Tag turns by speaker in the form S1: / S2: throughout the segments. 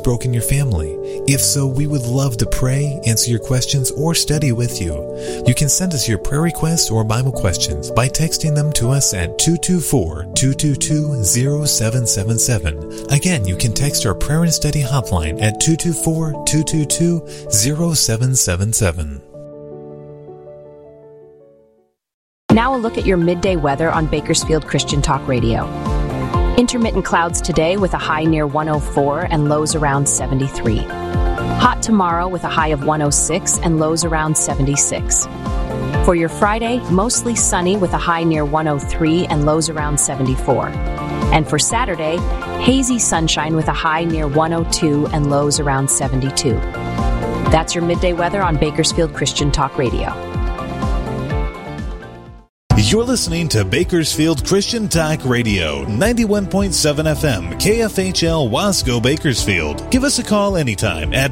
S1: broken your family? If so, we would love to pray, answer your questions, or study with you. You can send us your prayer requests or Bible questions by texting them to us at 224-222-0777. Again, you can text our prayer and study hotline at 224-222-0777.
S2: Now a look at your midday weather on Bakersfield Christian Talk Radio. Intermittent clouds today with a high near 104 and lows around 73. Hot tomorrow with a high of 106 and lows around 76. For your Friday, mostly sunny with a high near 103 and lows around 74. And for Saturday, hazy sunshine with a high near 102 and lows around 72. That's your midday weather on Bakersfield Christian Talk Radio.
S3: You're listening to Bakersfield Christian Talk Radio, 91.7 FM, KFHL Wasco, Bakersfield. Give us a call anytime at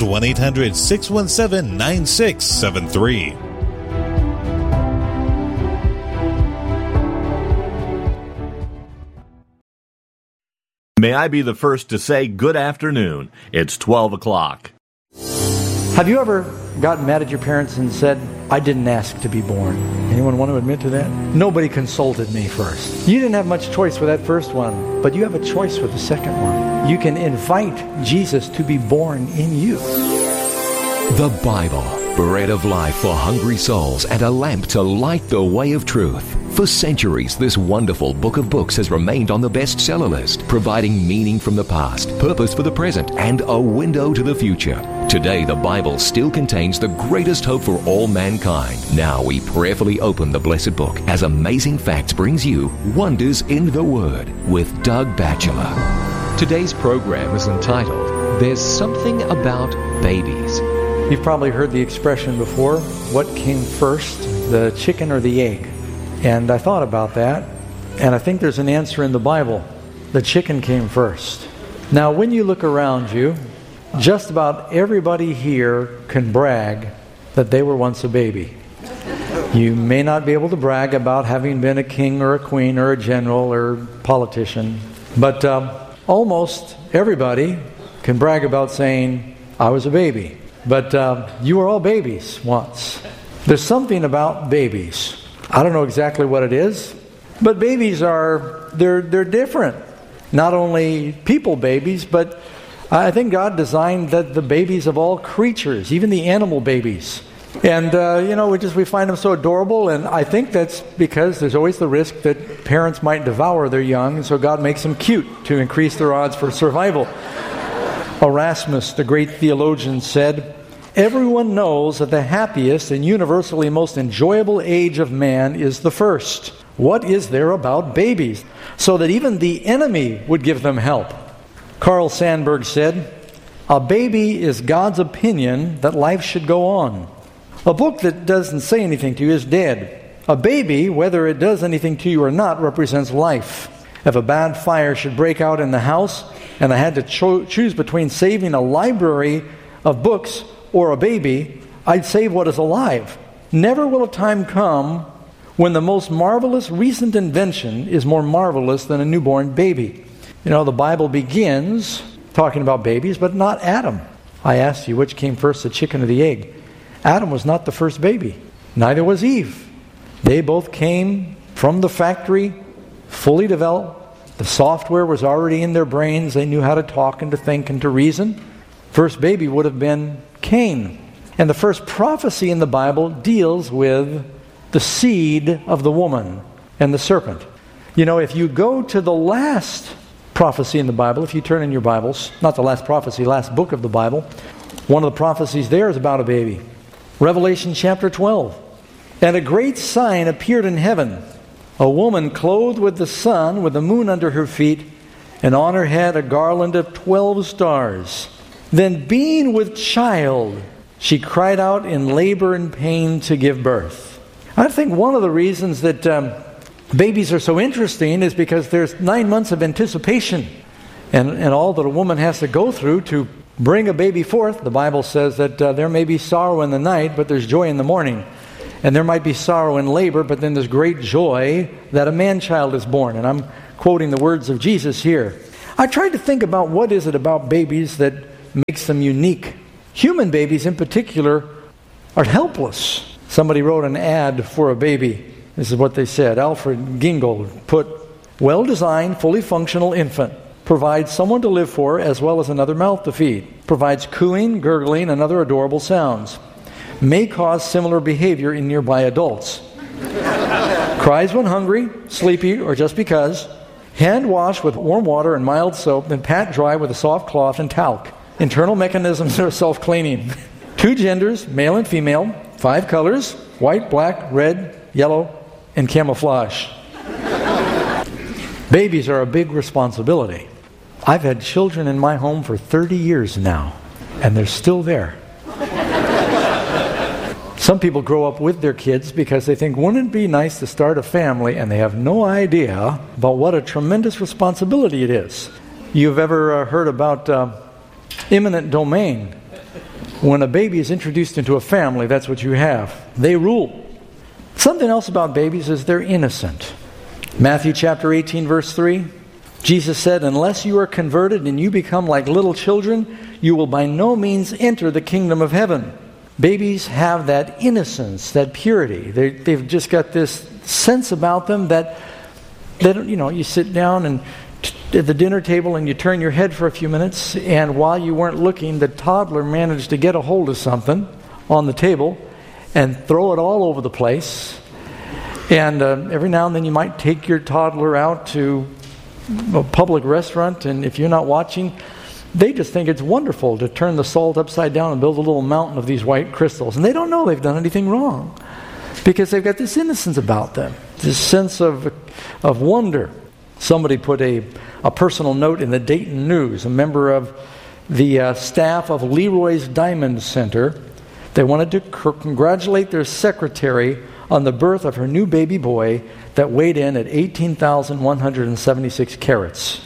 S3: 1-800-617-9673.
S4: May I be the first to say good afternoon. It's 12 o'clock.
S5: Have you ever gotten mad at your parents and said, I didn't ask to be born? Anyone want to admit to that? Nobody consulted me first. You didn't have much choice with that first one, but you have a choice with the second one. You can invite Jesus to be born in you.
S6: The Bible, bread of life for hungry souls and a lamp to light the way of truth. For centuries, this wonderful book of books has remained on the bestseller list, providing meaning from the past, purpose for the present, and a window to the future. Today, the Bible still contains the greatest hope for all mankind. Now we prayerfully open the blessed book as Amazing Facts brings you Wonders in the Word with Doug Batchelor.
S7: Today's program is entitled, There's Something About Babies.
S5: You've probably heard the expression before, what came first, the chicken or the egg? And I thought about that, and I think there's an answer in the Bible. The chicken came first. Now, when you look around you, just about everybody here can brag that they were once a baby. You may not be able to brag about having been a king or a queen or a general or politician, but almost everybody can brag about saying, I was a baby. But you were all babies once. There's something about babies. I don't know exactly what it is, but babies they're different. Not only people babies, but I think God designed the babies of all creatures, even the animal babies. And, we find them so adorable, and I think that's because there's always the risk that parents might devour their young, and so God makes them cute to increase their odds for survival. Erasmus, the great theologian, said, everyone knows that the happiest and universally most enjoyable age of man is the first. What is there about babies? So that even the enemy would give them help. Carl Sandburg said, a baby is God's opinion that life should go on. A book that doesn't say anything to you is dead. A baby, whether it does anything to you or not, represents life. If a bad fire should break out in the house, and I had to choose between saving a library of books or a baby, I'd save what is alive. Never will a time come when the most marvelous recent invention is more marvelous than a newborn baby. The Bible begins talking about babies, but not Adam. I asked you, which came first, the chicken or the egg? Adam was not the first baby. Neither was Eve. They both came from the factory, fully developed. The software was already in their brains. They knew how to talk and to think and to reason. First baby would have been Cain. And the first prophecy in the Bible deals with the seed of the woman and the serpent. If you go to the last prophecy in the Bible, if you turn in your Bibles, not the last prophecy, last book of the Bible, one of the prophecies there is about a baby. Revelation chapter 12. And a great sign appeared in heaven, a woman clothed with the sun, with the moon under her feet, and on her head a garland of 12 stars. Then being with child, she cried out in labor and pain to give birth. I think one of the reasons that babies are so interesting is because there's 9 months of anticipation and all that a woman has to go through to bring a baby forth. The Bible says that there may be sorrow in the night, but there's joy in the morning. And there might be sorrow in labor, but then there's great joy that a man-child is born. And I'm quoting the words of Jesus here. I tried to think about what is it about babies that makes them unique. Human babies in particular are helpless. Somebody wrote an ad for a baby. This is what they said. Alfred Gingold put, well-designed, fully functional infant. Provides someone to live for as well as another mouth to feed. Provides cooing, gurgling, and other adorable sounds. May cause similar behavior in nearby adults. Cries when hungry, sleepy, or just because. Hand wash with warm water and mild soap, then pat dry with a soft cloth and talc. Internal mechanisms are self-cleaning. 2 genders, male and female. 5 colors, white, black, red, yellow, and camouflage. Babies are a big responsibility. I've had children in my home for 30 years now, and they're still there. Some people grow up with their kids because they think, wouldn't it be nice to start a family, and they have no idea about what a tremendous responsibility it is. You've ever heard about eminent domain? When a baby is introduced into a family, that's what you have. They rule. Something else about babies is they're innocent. Matthew chapter 18, verse 3, Jesus said, unless you are converted and you become like little children, you will by no means enter the kingdom of heaven. Babies have that innocence, that purity. They've just got this sense about them that they don't, you sit down and at the dinner table and you turn your head for a few minutes, and while you weren't looking, the toddler managed to get a hold of something on the table and throw it all over the place. And every now and then you might take your toddler out to a public restaurant, and if you're not watching, they just think it's wonderful to turn the salt upside down and build a little mountain of these white crystals. And they don't know they've done anything wrong because they've got this innocence about them, this sense of wonder. Somebody put a personal note in the Dayton News, a member of the staff of Leroy's Diamond Center. They wanted to congratulate their secretary on the birth of her new baby boy that weighed in at 18,176 carats.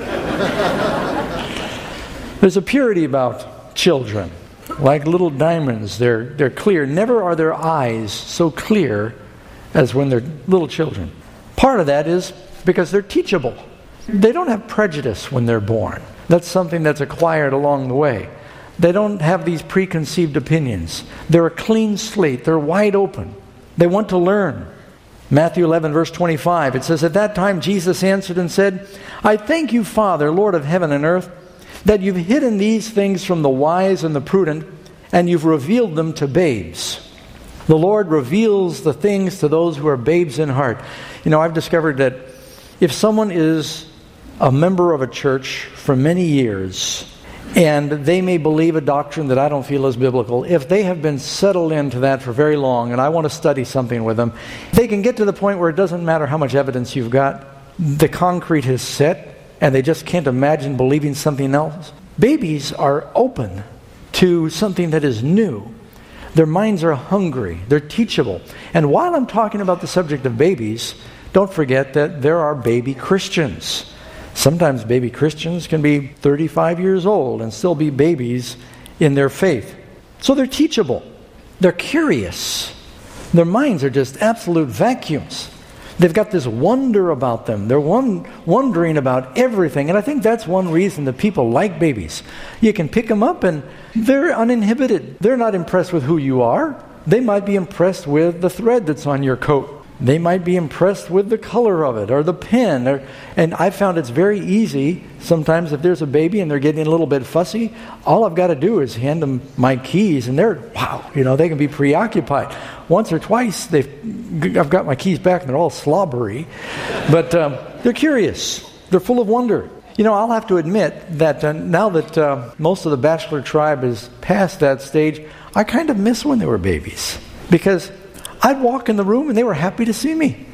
S5: There's a purity about children. Like little diamonds, they're clear. Never are their eyes so clear as when they're little children. Part of that is because they're teachable. They don't have prejudice when they're born. That's something that's acquired along the way. They don't have these preconceived opinions. They're a clean slate. They're wide open. They want to learn. Matthew 11, verse 25, it says, at that time Jesus answered and said, I thank you, Father, Lord of heaven and earth, that you've hidden these things from the wise and the prudent, and you've revealed them to babes. The Lord reveals the things to those who are babes in heart. I've discovered that if someone is a member of a church for many years, and they may believe a doctrine that I don't feel is biblical, if they have been settled into that for very long, and I want to study something with them, they can get to the point where it doesn't matter how much evidence you've got. The concrete is set, and they just can't imagine believing something else. Babies are open to something that is new. Their minds are hungry. They're teachable. And while I'm talking about the subject of babies, don't forget that there are baby Christians. Sometimes baby Christians can be 35 years old and still be babies in their faith. So they're teachable. They're curious. Their minds are just absolute vacuums. They've got this wonder about them. They're wondering about everything. And I think that's one reason that people like babies. You can pick them up and they're uninhibited. They're not impressed with who you are. They might be impressed with the thread that's on your coat. They might be impressed with the color of it or the pen. And I found it's very easy. Sometimes if there's a baby and they're getting a little bit fussy, all I've got to do is hand them my keys and they're, they can be preoccupied. Once or twice, I've got my keys back and they're all slobbery. But they're curious. They're full of wonder. I'll have to admit that now that most of the bachelor tribe is past that stage, I kind of miss when they were babies. Because I'd walk in the room and they were happy to see me.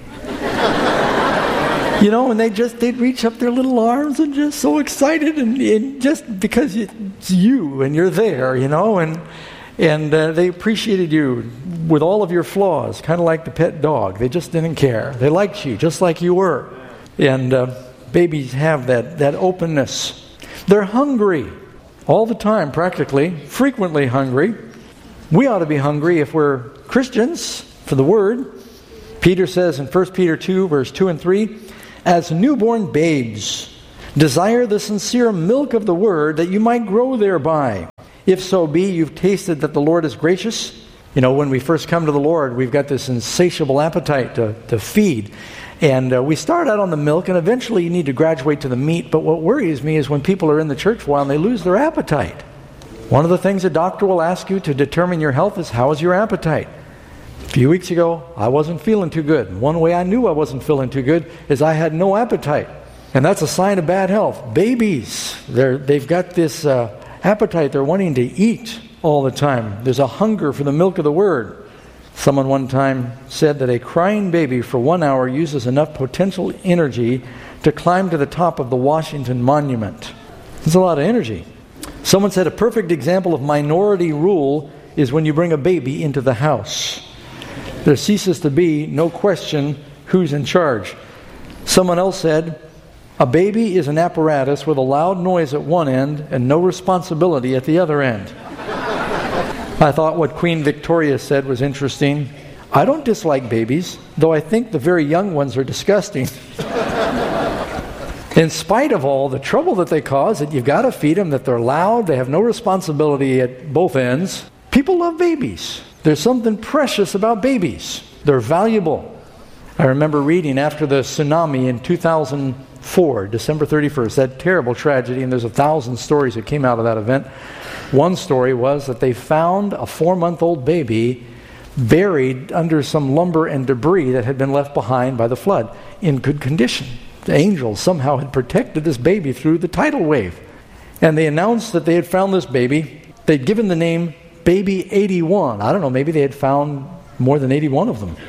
S5: And they'd reach up their little arms and just so excited and just because it's you and you're there, and they appreciated you with all of your flaws, kind of like the pet dog. They just didn't care. They liked you just like you were. And babies have that openness. They're hungry all the time, practically, frequently hungry. We ought to be hungry if we're Christians for the Word. Peter says in 1 Peter 2, verse 2 and 3, as newborn babes, Desire the sincere milk of the word that you might grow thereby. If so be you've tasted that the Lord is gracious. You know, when we first come to the Lord, we've got this insatiable appetite to feed. And we start out on the milk, and eventually you need to graduate to the meat. But what worries me is when people are in the church for a while and they lose their appetite. One of the things a doctor will ask you to determine your health is, how is your appetite? A few weeks ago, I wasn't feeling too good. One way I knew I wasn't feeling too good is I had no appetite. And that's a sign of bad health. Babies, they've got this appetite. They're wanting to eat all the time. There's a hunger for the milk of the Word. Someone one time said that a crying baby for 1 hour uses enough potential energy to climb to the top of the Washington Monument. That's a lot of energy. Someone said a perfect example of minority rule is when you bring a baby into the house. There ceases to be no question who's in charge. Someone else said, a baby is an apparatus with a loud noise at one end and no responsibility at the other end. I thought what Queen Victoria said was interesting. I don't dislike babies, though I think the very young ones are disgusting. In spite of all the trouble that they cause, that you've got to feed them, that they're loud, they have no responsibility at both ends, people love babies. There's something precious about babies. They're valuable. I remember reading after the tsunami in 2004, December 31st, that terrible tragedy, and there's 1,000 stories that came out of that event. One story was that they found a 4-month-old baby buried under some lumber and debris that had been left behind by the flood in good condition. The angels somehow had protected this baby through the tidal wave. And they announced that they had found this baby. They'd given the name Baby 81. I don't know, maybe they had found more than 81 of them.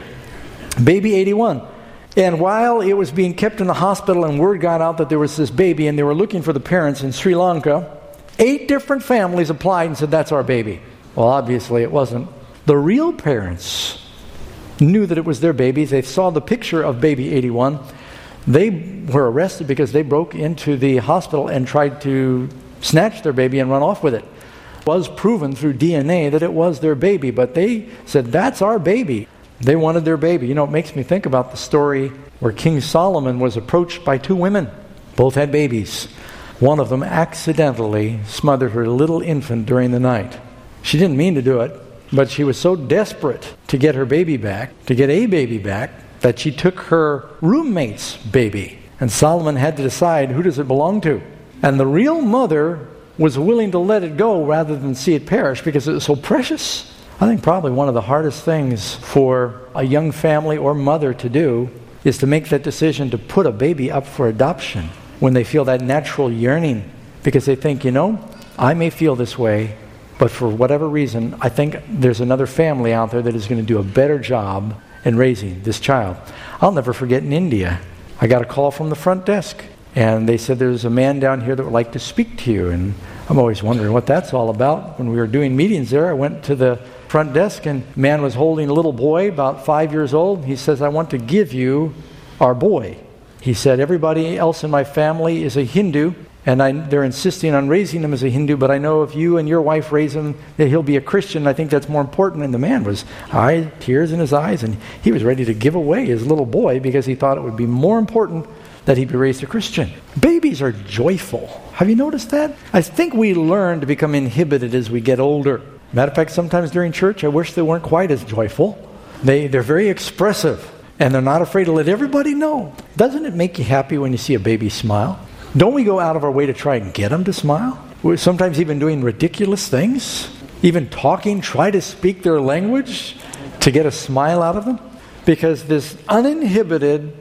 S5: Baby 81. And while it was being kept in the hospital and word got out that there was this baby and they were looking for the parents in Sri Lanka, 8 different families applied and said, that's our baby. Well, obviously it wasn't. The real parents knew that it was their baby. They saw the picture of Baby 81. They were arrested because they broke into the hospital and tried to snatch their baby and run off with it. It was proven through DNA that it was their baby, but they said, that's our baby. They wanted their baby. You know, it makes me think about the story where King Solomon was approached by 2 women. Both had babies. One of them accidentally smothered her little infant during the night. She didn't mean to do it, but she was so desperate to get her baby back, to get a baby back, that she took her roommate's baby. And Solomon had to decide, who does it belong to? And the real mother was willing to let it go rather than see it perish because it was so precious. I think probably one of the hardest things for a young family or mother to do is to make that decision to put a baby up for adoption when they feel that natural yearning, because they think, you know, I may feel this way, but for whatever reason, I think there's another family out there that is going to do a better job in raising this child. I'll never forget in India, I got a call from the front desk, and they said there's a man down here that would like to speak to you. And I'm always wondering what that's all about. When we were doing meetings there, I went to the front desk, and a man was holding a little boy, about 5 years old. He says, I want to give you our boy. He said, everybody else in my family is a Hindu, and they're insisting on raising him as a Hindu, but I know if you and your wife raise him, that he'll be a Christian. I think that's more important. And the man was tears in his eyes, and he was ready to give away his little boy because he thought it would be more important that he be raised a Christian. Babies are joyful. Have you noticed that? I think we learn to become inhibited as we get older. Matter of fact, sometimes during church, I wish they weren't quite as joyful. They're very expressive, and they're not afraid to let everybody know. Doesn't it make you happy when you see a baby smile? Don't we go out of our way to try and get them to smile? We're sometimes even doing ridiculous things, even talking, try to speak their language to get a smile out of them. Because this uninhibited,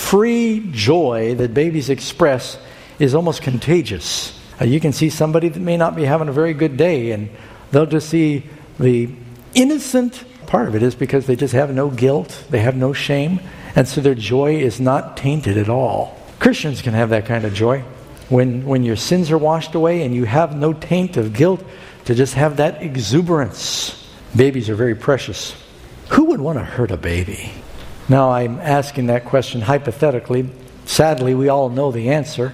S5: free joy that babies express is almost contagious. You can see somebody that may not be having a very good day, and they'll just see the innocent part of it is because they just have no guilt, they have no shame, and so their joy is not tainted at all. Christians can have that kind of joy. When your sins are washed away and you have no taint of guilt, to just have that exuberance. Babies are very precious. Who would want to hurt a baby? Now I'm asking that question hypothetically. Sadly, we all know the answer.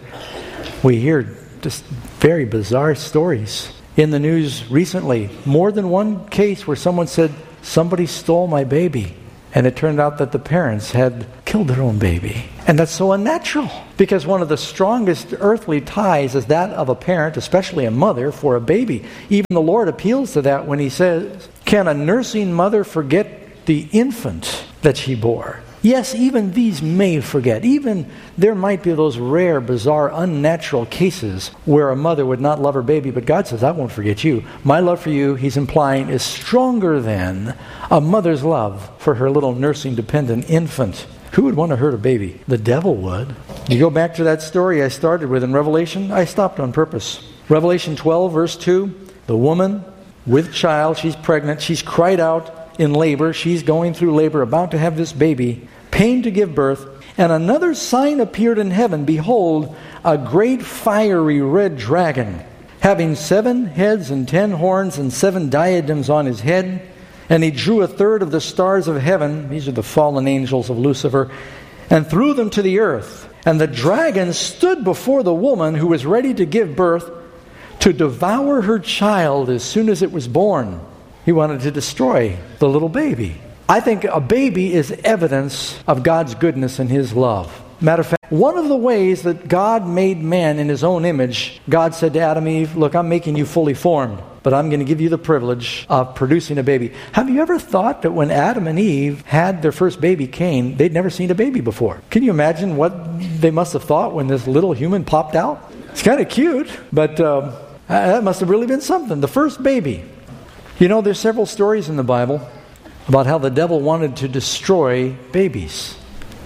S5: We hear just very bizarre stories in the news recently. More than one case where someone said, somebody stole my baby. And it turned out that the parents had killed their own baby. And that's so unnatural, because one of the strongest earthly ties is that of a parent, especially a mother, for a baby. Even the Lord appeals to that when he says, can a nursing mother forget the infant that she bore? Yes, even these may forget. Even there might be those rare, bizarre, unnatural cases where a mother would not love her baby, but God says, I won't forget you. My love for you, he's implying, is stronger than a mother's love for her little nursing dependent infant. Who would want to hurt a baby? The devil would. You go back to that story I started with in Revelation. I stopped on purpose. Revelation 12, verse 2, the woman with child, she's pregnant, she's cried out in labor, she's going through labor, about to have this baby, pain to give birth, and another sign appeared in heaven. Behold, a great fiery red dragon, having 7 heads and 10 horns and 7 diadems on his head. And he drew a third of the stars of heaven, these are the fallen angels of Lucifer, and threw them to the earth. And the dragon stood before the woman who was ready to give birth to devour her child as soon as it was born. He wanted to destroy the little baby. I think a baby is evidence of God's goodness and his love. Matter of fact, one of the ways that God made man in his own image, God said to Adam and Eve, look, I'm making you fully formed, but I'm going to give you the privilege of producing a baby. Have you ever thought that when Adam and Eve had their first baby, Cain, they'd never seen a baby before? Can you imagine what they must have thought when this little human popped out? It's kind of cute, but that must have really been something. The first baby. You know, there's several stories in the Bible about how the devil wanted to destroy babies.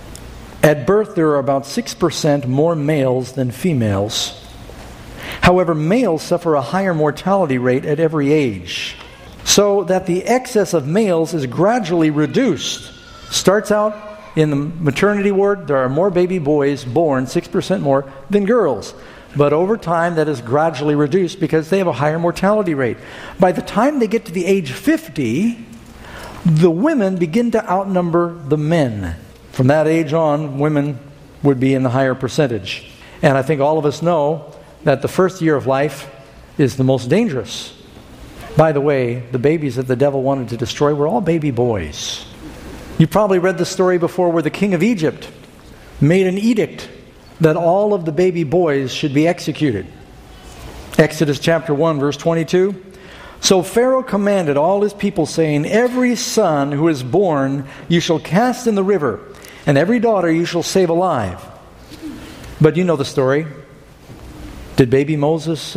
S5: At birth, there are about 6% more males than females. However, males suffer a higher mortality rate at every age, so that the excess of males is gradually reduced. Starts out in the maternity ward, there are more baby boys born, 6% more, than girls. But over time, that is gradually reduced because they have a higher mortality rate. By the time they get to the age 50, the women begin to outnumber the men. From that age on, women would be in the higher percentage. And I think all of us know that the first year of life is the most dangerous. By the way, the babies that the devil wanted to destroy were all baby boys. You probably read the story before where the king of Egypt made an edict that all of the baby boys should be executed. Exodus chapter 1, verse 22. So Pharaoh commanded all his people, saying, every son who is born you shall cast in the river, and every daughter you shall save alive. But you know the story. Did baby Moses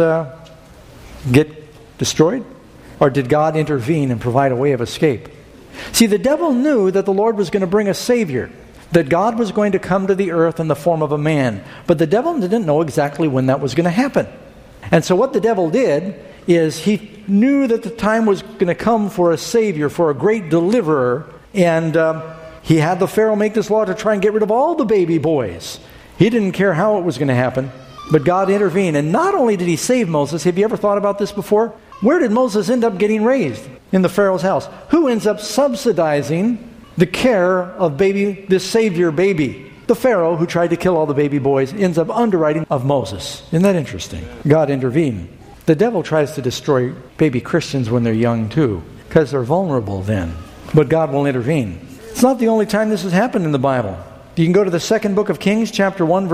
S5: get destroyed? Or did God intervene and provide a way of escape? See, the devil knew that the Lord was going to bring a Savior, that God was going to come to the earth in the form of a man. But the devil didn't know exactly when that was going to happen. And so what the devil did is he knew that the time was going to come for a Savior, for a great deliverer, and he had the Pharaoh make this law to try and get rid of all the baby boys. He didn't care how it was going to happen, but God intervened. And not only did he save Moses, have you ever thought about this before? Where did Moses end up getting raised? In the Pharaoh's house. Who ends up subsidizing the care of this Savior baby? The Pharaoh, who tried to kill all the baby boys, ends up underwriting of Moses. Isn't that interesting? God intervened. The devil tries to destroy baby Christians when they're young too, because they're vulnerable then. But God will intervene. It's not the only time this has happened in the Bible. You can go to the second book of Kings, chapter 11,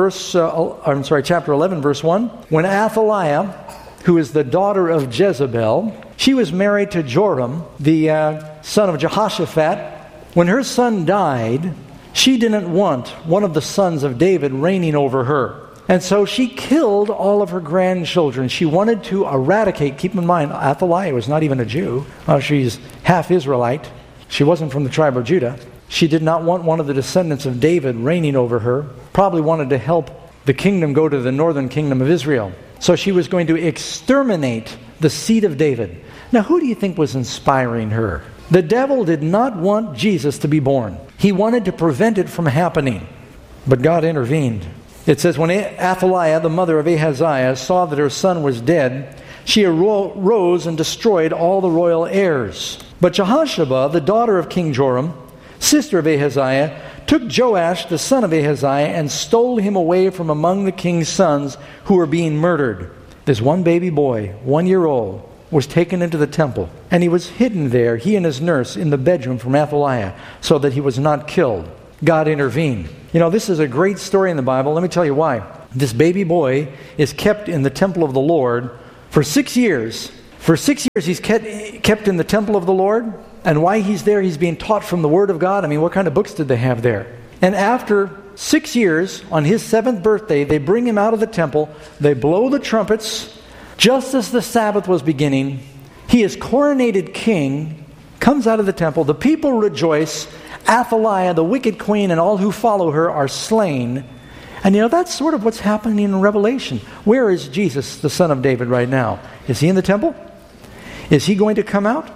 S5: verse 1. When Athaliah, who is the daughter of Jezebel, she was married to Joram, the son of Jehoshaphat. When her son died, she didn't want one of the sons of David reigning over her. And so she killed all of her grandchildren. She wanted to eradicate, keep in mind, Athaliah was not even a Jew. She's half Israelite. She wasn't from the tribe of Judah. She did not want one of the descendants of David reigning over her. Probably wanted to help the kingdom go to the northern kingdom of Israel. So she was going to exterminate the seed of David. Now, who do you think was inspiring her? The devil did not want Jesus to be born. He wanted to prevent it from happening. But God intervened. It says, when Athaliah, the mother of Ahaziah, saw that her son was dead, she arose and destroyed all the royal heirs. But Jehosheba, the daughter of King Joram, sister of Ahaziah, took Joash, the son of Ahaziah, and stole him away from among the king's sons who were being murdered. There's one baby boy, 1 year old, was taken into the temple, and he was hidden there, he and his nurse, in the bedroom from Athaliah, so that he was not killed. God intervened. You know, this is a great story in the Bible. Let me tell you why. This baby boy is kept in the temple of the Lord for 6 years. For 6 years he's kept in the temple of the Lord. And why he's there, he's being taught from the Word of God. I mean, what kind of books did they have there? And after 6 years, on his 7th birthday, they bring him out of the temple. They blow the trumpets. Just as the Sabbath was beginning, he is coronated king, comes out of the temple. The people rejoice. Athaliah, the wicked queen, and all who follow her are slain. And you know, that's sort of what's happening in Revelation. Where is Jesus, the Son of David, right now? Is he in the temple? Is he going to come out?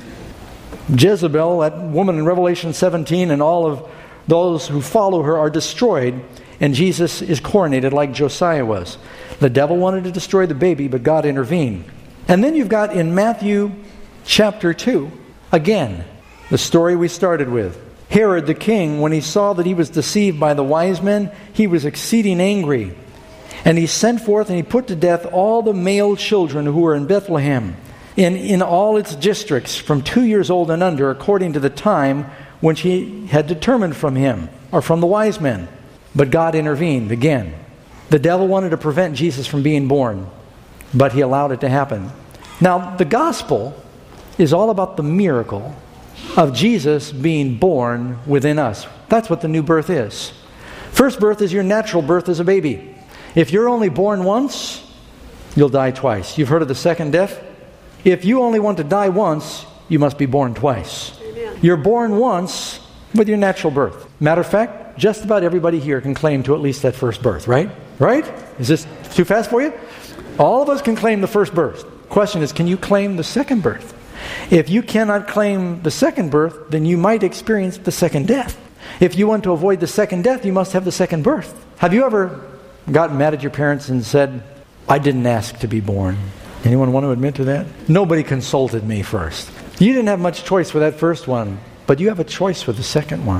S5: Jezebel, that woman in Revelation 17, and all of those who follow her are destroyed, and Jesus is coronated like Josiah was. The devil wanted to destroy the baby, but God intervened. And then you've got in Matthew chapter 2, again, the story we started with. Herod the king, when he saw that he was deceived by the wise men, he was exceeding angry. And he sent forth and he put to death all the male children who were in Bethlehem, in all its districts, from 2 years old and under, according to the time which he had determined from him, or from the wise men. But God intervened again. The devil wanted to prevent Jesus from being born, but he allowed it to happen. Now, the gospel is all about the miracle of Jesus being born within us. That's what the new birth is. First birth is your natural birth as a baby. If you're only born once, you'll die twice. You've heard of the second death? If you only want to die once, you must be born twice. Amen. You're born once with your natural birth. Matter of fact, just about everybody here can claim to at least that first birth, right? Right? Is this too fast for you? All of us can claim the first birth. Question is, can you claim the second birth? If you cannot claim the second birth, then you might experience the second death. If you want to avoid the second death, you must have the second birth. Have you ever gotten mad at your parents and said, I didn't ask to be born? Anyone want to admit to that? Nobody consulted me first. You didn't have much choice with that first one, but you have a choice with the second one.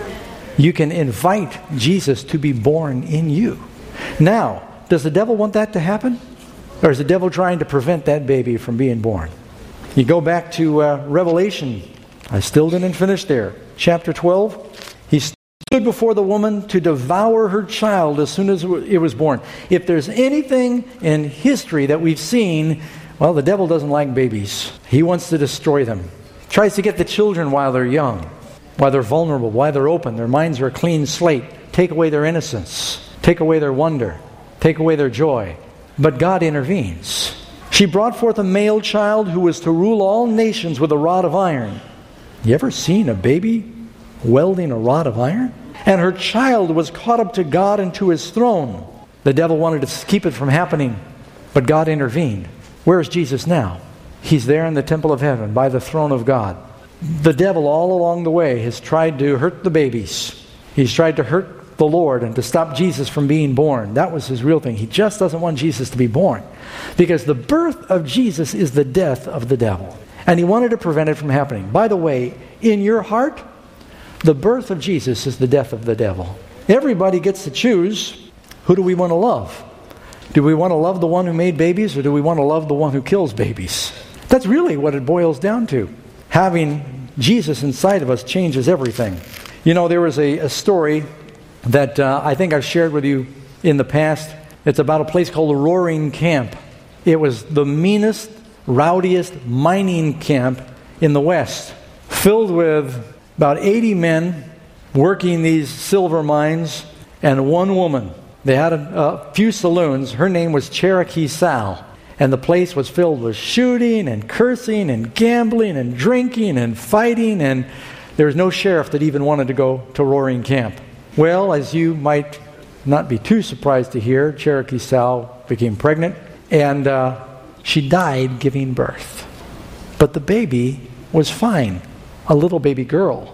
S5: You can invite Jesus to be born in you. Now, does the devil want that to happen? Or is the devil trying to prevent that baby from being born? You go back to Revelation. I still didn't finish there. Chapter 12. He stood before the woman to devour her child as soon as it was born. If there's anything in history that we've seen, well, the devil doesn't like babies. He wants to destroy them. Tries to get the children while they're young, while they're vulnerable, while they're open. Their minds are a clean slate. Take away their innocence. Take away their wonder. Take away their joy. But God intervenes. She brought forth a male child who was to rule all nations with a rod of iron. You ever seen a baby welding a rod of iron? And her child was caught up to God and to his throne. The devil wanted to keep it from happening, but God intervened. Where is Jesus now? He's there in the temple of heaven by the throne of God. The devil all along the way has tried to hurt the babies. He's tried to hurt the Lord and to stop Jesus from being born. That was his real thing. He just doesn't want Jesus to be born. Because the birth of Jesus is the death of the devil. And he wanted to prevent it from happening. By the way, in your heart, the birth of Jesus is the death of the devil. Everybody gets to choose, who do we want to love? Do we want to love the one who made babies, or do we want to love the one who kills babies? That's really what it boils down to. Having Jesus inside of us changes everything. You know, there was a story that I think I've shared with you in the past. It's about a place called the Roaring Camp. It was the meanest, rowdiest mining camp in the West, filled with about 80 men working these silver mines and one woman. They had a few saloons. Her name was Cherokee Sal. And the place was filled with shooting and cursing and gambling and drinking and fighting, and there was no sheriff that even wanted to go to Roaring Camp. Well, as you might not be too surprised to hear, Cherokee Sal became pregnant, and she died giving birth. But the baby was fine, a little baby girl.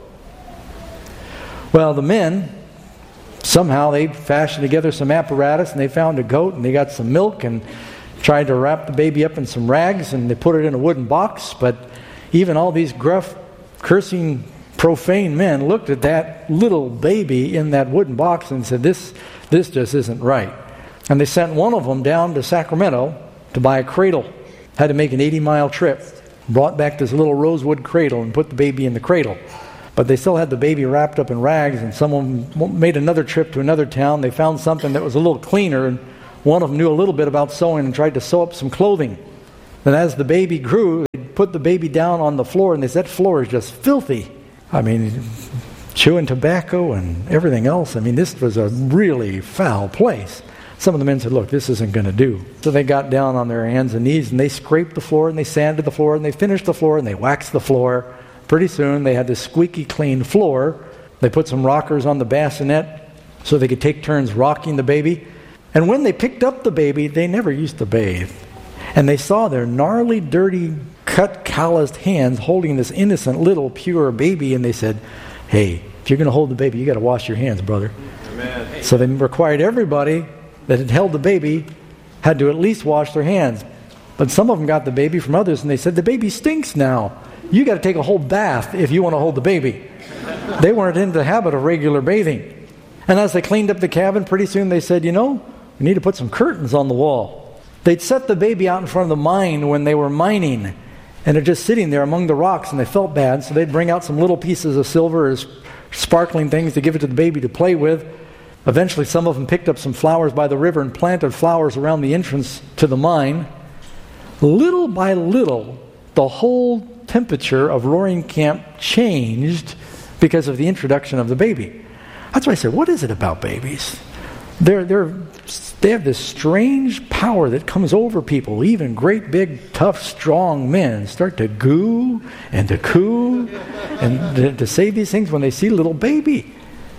S5: Well, the men, somehow they fashioned together some apparatus, and they found a goat, and they got some milk, and tried to wrap the baby up in some rags, and they put it in a wooden box. But even all these gruff, cursing, profane men looked at that little baby in that wooden box and said, this just isn't right. And they sent one of them down to Sacramento to buy a cradle. had to make an 80-mile trip, brought back this little rosewood cradle and put the baby in the cradle. But they still had the baby wrapped up in rags, and someone made another trip to another town. They found something that was a little cleaner, and one of them knew a little bit about sewing and tried to sew up some clothing. Then as the baby grew, they put the baby down on the floor, and they said, that floor is just filthy. I mean, chewing tobacco and everything else. I mean, this was a really foul place. Some of the men said, look, this isn't going to do. So they got down on their hands and knees, and they scraped the floor, and they sanded the floor, and they finished the floor, and they waxed the floor. Pretty soon, they had this squeaky clean floor. They put some rockers on the bassinet so they could take turns rocking the baby. And when they picked up the baby, they never used to bathe. And they saw their gnarly, dirty, cut, calloused hands holding this innocent, little, pure baby, and they said, hey, if you're going to hold the baby, you got to wash your hands, brother. Amen. So they required everybody that had held the baby had to at least wash their hands. But some of them got the baby from others, and they said, the baby stinks now. You got to take a whole bath if you want to hold the baby. They weren't in the habit of regular bathing. And as they cleaned up the cabin, pretty soon they said, we need to put some curtains on the wall. They'd set the baby out in front of the mine when they were mining, and they're just sitting there among the rocks, and they felt bad, so they'd bring out some little pieces of silver or sparkling things to give it to the baby to play with. Eventually, some of them picked up some flowers by the river and planted flowers around the entrance to the mine. Little by little, the whole temperature of Roaring Camp changed because of the introduction of the baby. That's why I said, what is it about babies? They have this strange power that comes over people. Even great, big, tough, strong men start to goo and to coo and to say these things when they see a little baby.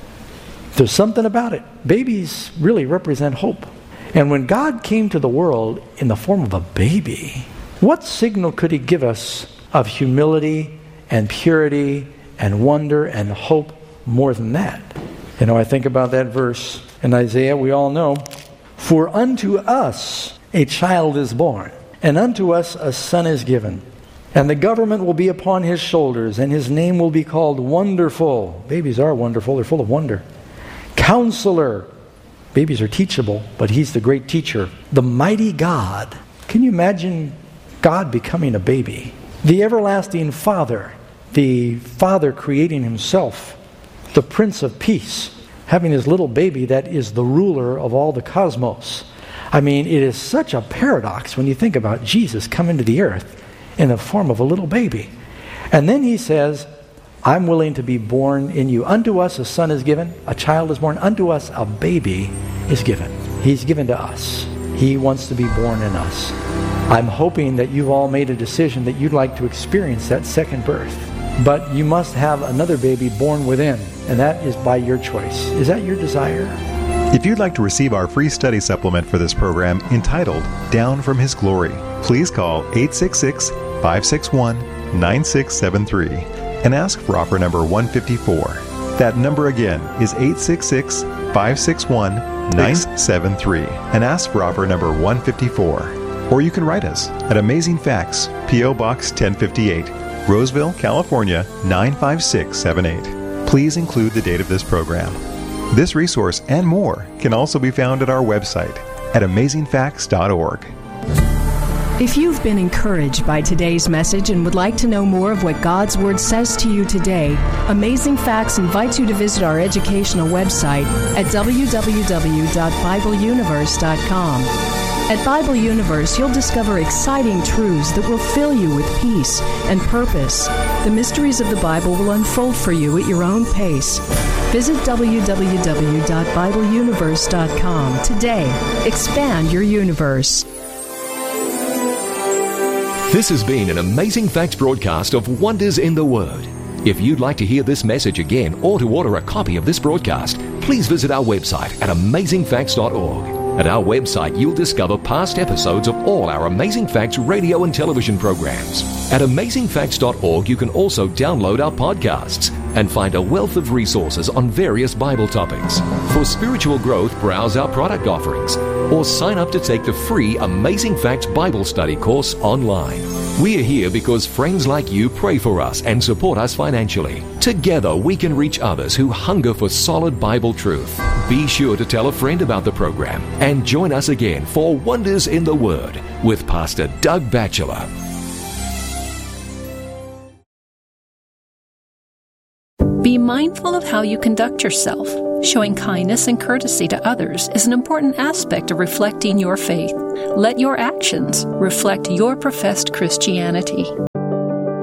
S5: There's something about it. Babies really represent hope. And when God came to the world in the form of a baby, what signal could he give us of humility and purity and wonder and hope more than that? I think about that verse in Isaiah, we all know, for unto us a child is born, and unto us a son is given, and the government will be upon his shoulders, and his name will be called Wonderful. Babies are wonderful, they're full of wonder. Counselor. Babies are teachable, but he's the great teacher. The mighty God. Can you imagine God becoming a baby? The everlasting Father. The Father creating himself. The Prince of Peace. Having his little baby that is the ruler of all the cosmos. I mean, it is such a paradox when you think about Jesus coming to the earth in the form of a little baby. And then he says, I'm willing to be born in you. Unto us a son is given, a child is born. Unto us a baby is given. He's given to us. He wants to be born in us. I'm hoping that you've all made a decision that you'd like to experience that second birth. But you must have another baby born within, and that is by your choice. Is that your desire?
S1: If you'd like to receive our free study supplement for this program entitled Down from His Glory, please call 866-561-9673 and ask for offer number 154. That number again is 866-561-9673 and ask for offer number 154. Or you can write us at Amazing Facts, P.O. Box 1058, Roseville, California 95678. Please include the date of this program. This resource and more can also be found at our website at amazingfacts.org.
S8: If you've been encouraged by today's message and would like to know more of what God's Word says to you today, Amazing Facts invites you to visit our educational website at www.BibleUniverse.com. At Bible Universe, you'll discover exciting truths that will fill you with peace and purpose. The mysteries of the Bible will unfold for you at your own pace. Visit www.BibleUniverse.com today. Expand your universe.
S6: This has been an Amazing Facts broadcast of Wonders in the Word. If you'd like to hear this message again or to order a copy of this broadcast, please visit our website at amazingfacts.org. At our website, you'll discover past episodes of all our Amazing Facts radio and television programs. At amazingfacts.org, you can also download our podcasts. and find a wealth of resources on various Bible topics. For spiritual growth, browse our product offerings or sign up to take the free Amazing Facts Bible Study course online. We are here because friends like you pray for us and support us financially. Together, we can reach others who hunger for solid Bible truth. Be sure to tell a friend about the program and join us again for Wonders in the Word with Pastor Doug Batchelor.
S9: Be mindful of how you conduct yourself. Showing kindness and courtesy to others is an important aspect of reflecting your faith. Let your actions reflect your professed Christianity.